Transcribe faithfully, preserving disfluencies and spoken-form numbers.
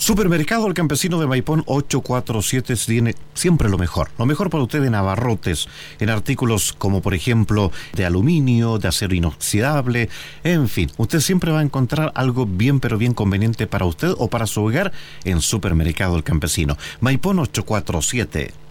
Supermercado El Campesino de Maipón ochocientos cuarenta y siete tiene siempre lo mejor. Lo mejor para usted en abarrotes, en artículos como por ejemplo de aluminio, de acero inoxidable, en fin. Usted siempre va a encontrar algo bien pero bien conveniente para usted o para su hogar en Supermercado El Campesino. Maipón ochocientos cuarenta y siete.